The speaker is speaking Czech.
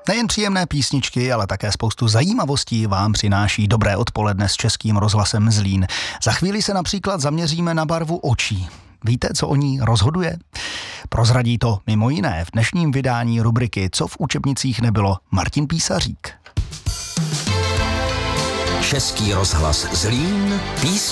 Nejen příjemné písničky, ale také spoustu zajímavostí vám přináší Dobré odpoledne s Českým rozhlasem Zlín. Za chvíli se například zaměříme na barvu očí. Víte, co o ní rozhoduje? Prozradí to mimo jiné v dnešním vydání rubriky Co v učebnicích nebylo Martin Písařík. Český rozhlas Zlín, písničky.